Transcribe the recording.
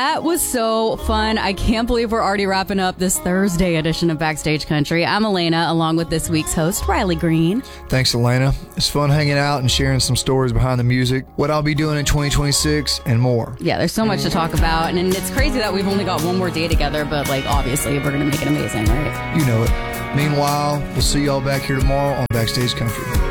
That was so fun. I can't believe we're already wrapping up this Thursday edition of Backstage Country. I'm Elena, along with this week's host, Riley Green. Thanks, Elena. It's fun hanging out and sharing some stories behind the music, what I'll be doing in 2026, and more. Yeah, there's so much to talk about, and it's crazy that we've only got one more day together, but obviously we're going to make it amazing, right? You know it. Meanwhile, we'll see y'all back here tomorrow on Backstage Country.